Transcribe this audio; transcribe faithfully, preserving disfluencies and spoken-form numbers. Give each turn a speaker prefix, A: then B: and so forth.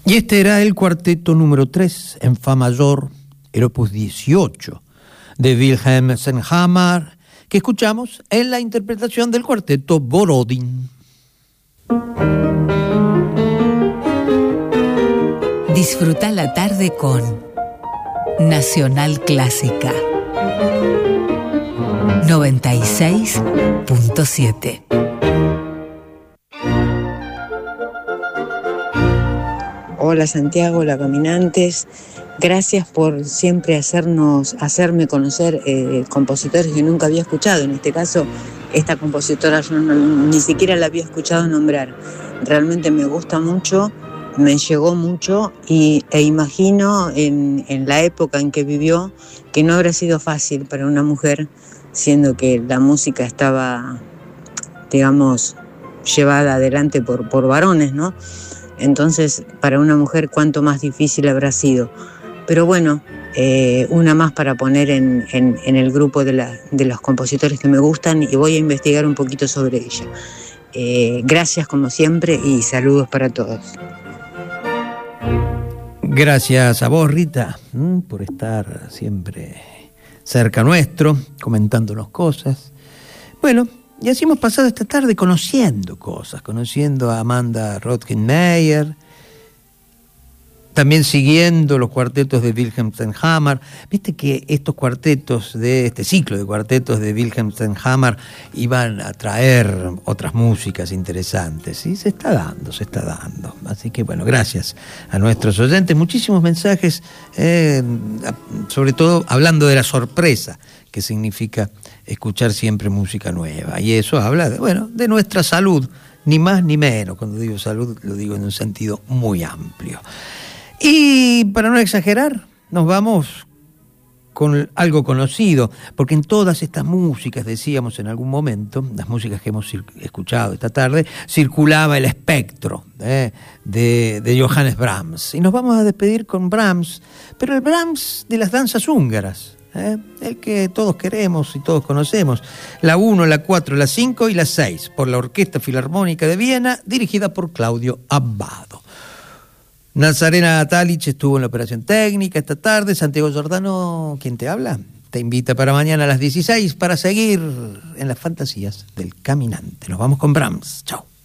A: Y este era el cuarteto número tres en fa mayor, el opus dieciocho de Wilhelm Sennhammer, que escuchamos en la interpretación del cuarteto Borodin.
B: Disfruta la tarde con Nacional Clásica noventa y seis punto siete.
C: Hola Santiago, hola caminantes. Gracias por siempre hacernos, hacerme conocer eh, compositores que nunca había escuchado. En este caso, esta compositora yo no, ni siquiera la había escuchado nombrar. Realmente me gusta mucho, me llegó mucho y, e imagino en, en la época en que vivió que no habrá sido fácil para una mujer, siendo que la música estaba, digamos, llevada adelante por, por varones, ¿no? Entonces, para una mujer, cuánto más difícil habrá sido. Pero bueno, eh, una más para poner en, en, en el grupo de, la, de los compositores que me gustan, y voy a investigar un poquito sobre ella. Eh, gracias como siempre y saludos para todos.
A: Gracias a vos, Rita, por estar siempre cerca nuestro, comentándonos cosas. Bueno, y así hemos pasado esta tarde conociendo cosas, conociendo a Amanda Rotkin-Meyer, también siguiendo los cuartetos de Wilhelm Sennhammer. Viste que estos cuartetos, de este ciclo de cuartetos de Wilhelm Sennhammer iban a traer otras músicas interesantes, y se está dando, se está dando. Así que bueno, gracias a nuestros oyentes, muchísimos mensajes, eh, sobre todo hablando de la sorpresa que significa escuchar siempre música nueva, y eso habla de, bueno, de nuestra salud, ni más ni menos. Cuando digo salud lo digo en un sentido muy amplio. Y para no exagerar, nos vamos con algo conocido, porque en todas estas músicas, decíamos en algún momento, las músicas que hemos escuchado esta tarde, circulaba el espectro eh, de, de Johannes Brahms. Y nos vamos a despedir con Brahms, pero el Brahms de las danzas húngaras, eh, el que todos queremos y todos conocemos, la uno, la cuatro, la cinco y la seis, por la Orquesta Filarmónica de Viena, dirigida por Claudio Abbado. Nazarena Talich estuvo en la operación técnica esta tarde. Santiago Giordano, ¿quién te habla? Te invita para mañana a las dieciséis para seguir en las fantasías del caminante. Nos vamos con Brahms. Chao.